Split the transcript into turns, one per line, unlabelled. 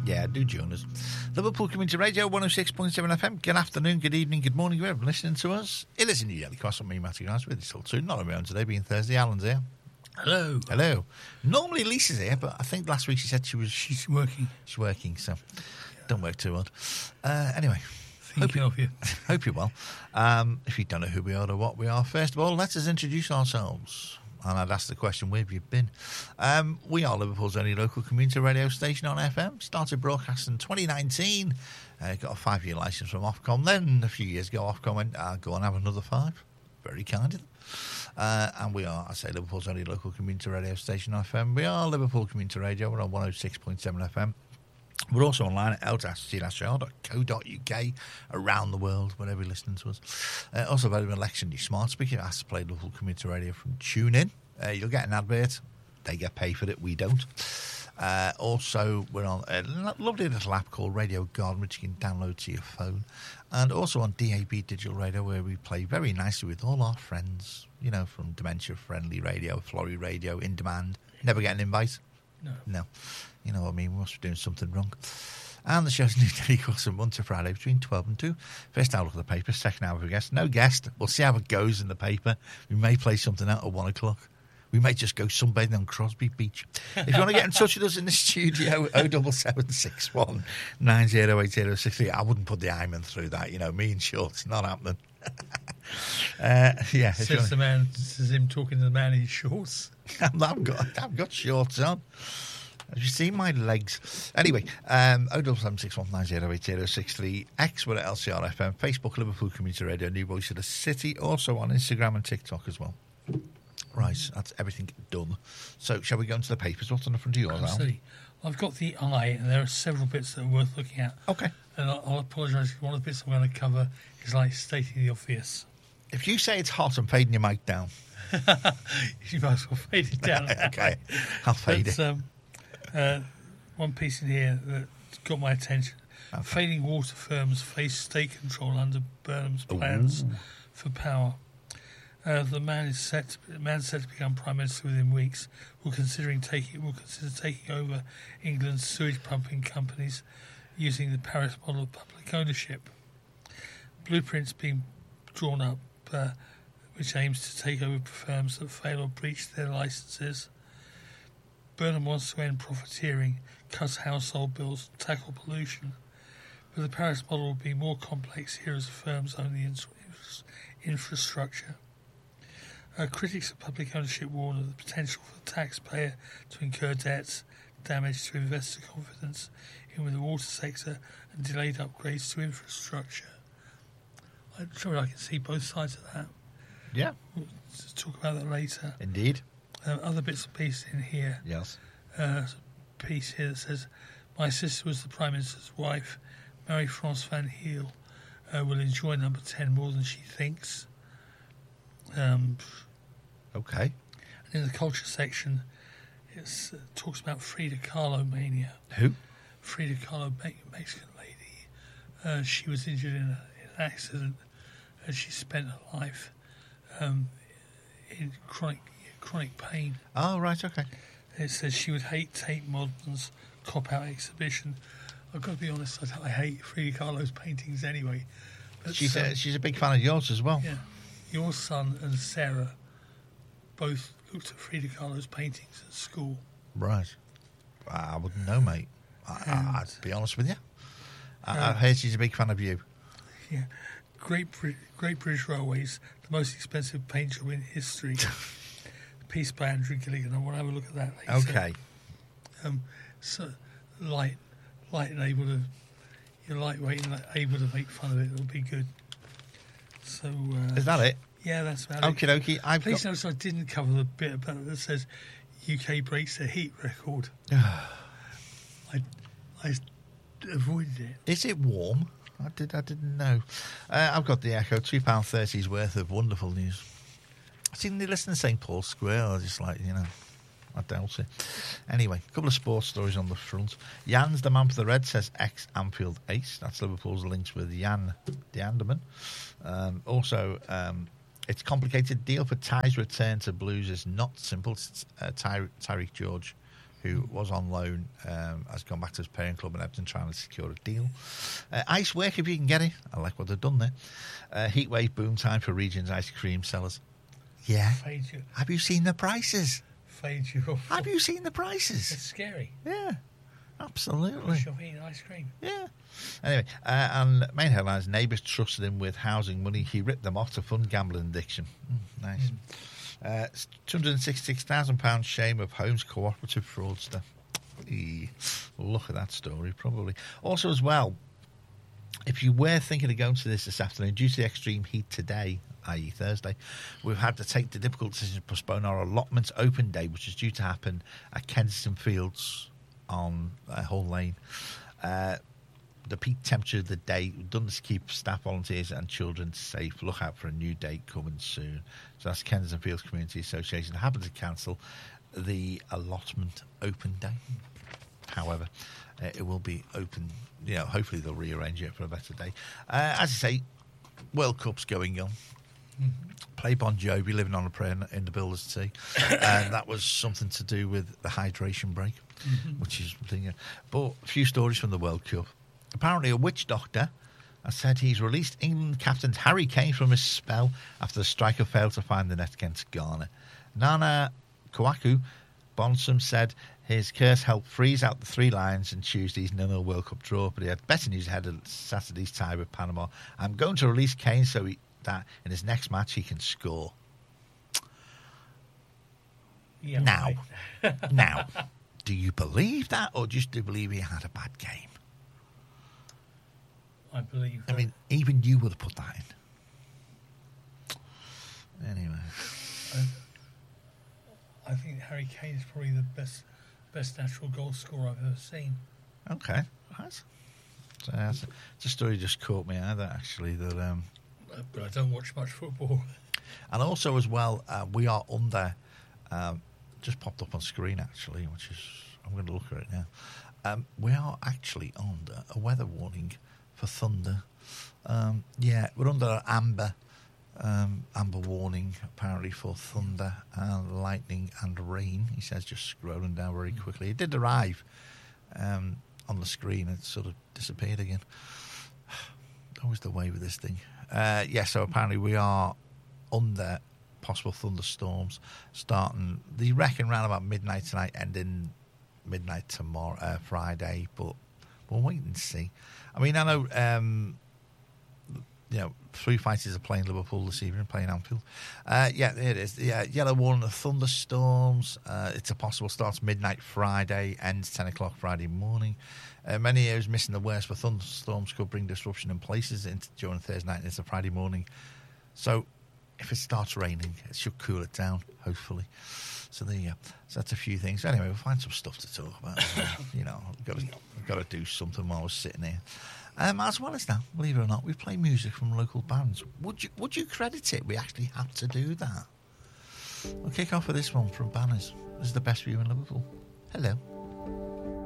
Yeah, do join us. Liverpool Community Radio, 106.7 FM. Good afternoon, good evening, good morning, whoever listening to us. It is a new daily cross on me, Matty Grimes, with you still too. Not on my own today, being Thursday. Alan's here.
Hello.
Hello. Normally Lisa's here, but I think last week she said she's
working.
She's working, so don't work too hard. Anyway.
Thinking of you.
Hope you're well. If you don't know who we are or what we are, first of all, let us introduce ourselves. And I'd ask the question, where have you been? We are Liverpool's only local community radio station on FM. Started broadcasting in 2019. Got a 5-year licence from Ofcom. Then a few years ago, Ofcom went, go and have another 5. Very kind of them. And we are, I say, Liverpool's only local community radio station on FM. We are Liverpool Community Radio. We're on 106.7 FM. We're also online at l-c-r.co.uk around the world, wherever you're listening to us. Also available on Lex and your smart speaker. It has to play Liverpool Community Radio from TuneIn. You'll get an advert. They get paid for it. We don't. Also, we're on a lovely little app called Radio Garden, which you can download to your phone. And also on DAB Digital Radio, where we play very nicely with all our friends, you know, from Dementia Friendly Radio, Florrie Radio, In Demand. Never get an invite? No. You know what I mean? We must be doing something wrong. And the show's new daily course from Monday to Friday between 12 and 2. First hour, look at the paper. Second hour, with a guest. No guest. We'll see how it goes in the paper. We may play something out at 1 o'clock. We may just go sunbathing on Crosby Beach. If you want to get in touch with us in the studio, 07761 908063. I wouldn't put the Iman through that. You know, me and shorts, not happening. Yeah.
Says the man, says him talking to the man in shorts.
I've got shorts on. Have you seen my legs? Anyway, 07761908063. X, we're at LCR FM. Facebook, Liverpool Community Radio, New Voice of the City. Also on Instagram and TikTok as well. Right, that's everything done. So, shall we go into the papers? What's on the front of yours, Al?
I've got the eye, and there are several bits that are worth looking at. Okay. And I'll apologise, one of the bits I'm going to cover is like stating the obvious.
If you say it's hot, I'm fading your mic down.
You might as well fade it down.
Okay, I'll fade it.
One piece in here that got my attention. Okay. Failing water firms face state control under Burnham's plans for power. The man said to become Prime Minister within weeks. Will consider taking over England's sewage pumping companies using the Paris model of public ownership. Blueprints being drawn up, which aims to take over firms that fail or breach their licences. Burnham wants to end profiteering, cut household bills, tackle pollution. But the Paris model will be more complex here as the firms own the infrastructure. Critics of public ownership warn of the potential for the taxpayer to incur debts, damage to investor confidence in the water sector, and delayed upgrades to infrastructure. I'm sure I can see both sides of that.
Yeah.
We'll talk about that later.
Indeed.
Other bits and pieces in here.
Yes.
A piece here that says, my sister was the Prime Minister's wife. Marie-France Van Heel will enjoy number 10 more than she thinks.
Okay.
And in the culture section, it talks about Frida Kahlo mania.
Who?
Frida Kahlo, Mexican lady. She was injured in an accident, and she spent her life in chronic pain.
Oh, right, okay.
It says she would hate Tate Modern's cop-out exhibition. I've got to be honest, I hate Frida Kahlo's paintings anyway. But
she's a big fan of yours as well.
Yeah. Your son and Sarah both looked at Frida Kahlo's paintings at school.
Right. I wouldn't know, mate. I'd be honest with you. I've heard she's a big fan of you.
Yeah. Great British Railways, the most expensive paint job in history. Piece by Andrew Gilligan. I want to have a look at that later.
Okay.
So light and able to, you're lightweight and able to make fun of it. It'll be good. So
is that it?
Yeah, that's about
it. Okie dokie.
Please notice I didn't cover the bit about it that says UK breaks their heat record. I avoided it.
Is it warm? I didn't know. I've got the Echo, £2.30's worth of wonderful news. I seen they listen to St Paul's Square. I was just like, I doubt it. Anyway, a couple of sports stories on the front. Jan's the man for the Reds, says ex-Anfield ace. That's Liverpool's links with Jan de Anderman. Also, it's complicated deal for Ty's return to Blues is not simple. Tyreek George who was on loan, has gone back to his parent club in Everton trying to secure a deal. Ice work if you can get it. I like what they've done there. Heatwave boom time for Regions ice cream sellers. Yeah. Have you seen the prices? Have you seen the prices?
It's scary.
Yeah. Absolutely.
Shop eating ice cream.
Yeah. Anyway, and main headlines, neighbours trusted him with housing money. He ripped them off to fund gambling addiction. Nice. £266,000 shame of Homes cooperative fraudster. Look at that story, probably. Also, as well, if you were thinking of going to this afternoon, due to the extreme heat today, i.e. Thursday, we've had to take the difficult decision to postpone our allotments open day, which is due to happen at Kensington Fields on Hull Lane. The peak temperature of the day, done this to keep staff, volunteers and children safe. Look out for a new date coming soon. So that's Kensington Fields Community Association. Happened to cancel the allotment open day. However, it will be open. You know, hopefully they'll rearrange it for a better day. As I say, World Cup's going on. Play Bon Jovi, Living on a Prayer in the Builder's Tea. And that was something to do with the hydration break, which is thing. But a few stories from the World Cup. Apparently, a witch doctor has said he's released England captain Harry Kane from his spell after the striker failed to find the net against Ghana. Nana Kwaku Bonsom said his curse helped freeze out the Three Lions in Tuesday's 0-0 World Cup draw, but he had better news ahead of Saturday's tie with Panama. I'm going to release Kane so that in his next match he can score.
Yeah,
now, do you believe that, or just do you believe he had a bad game?
I believe that.
I mean, even you would have put that in. Anyway.
I think Harry Kane is probably the best natural goal scorer I've ever seen.
Okay. Right. So it's a story just caught me out, actually. That,
but I don't watch much football.
And also, as well, we are under, just popped up on screen, actually, which is, I'm going to look at it now. We are actually under a weather warning for thunder. We're under amber warning apparently for thunder and lightning and rain. He says, just scrolling down very quickly. It did arrive on the screen. It sort of disappeared again. Always the way with this thing. So apparently we are under possible thunderstorms starting, they reckon, around about midnight tonight, ending midnight tomorrow, Friday, but we'll wait and see. I mean, I know, Foo Fighters are playing Liverpool this evening, playing Anfield. It is. Yeah, yellow warning of thunderstorms. It's a possible start midnight Friday, ends 10 o'clock Friday morning. Many areas missing the worst, but thunderstorms could bring disruption in places during Thursday night and into Friday morning. So if it starts raining, it should cool it down, hopefully. So there you go. So that's a few things. Anyway, we'll find some stuff to talk about. We've got to do something while we're sitting here. As well as that, believe it or not, we play music from local bands. Would you credit it? We actually have to do that. We'll kick off with this one from Banners. This is the best view in Liverpool. Hello.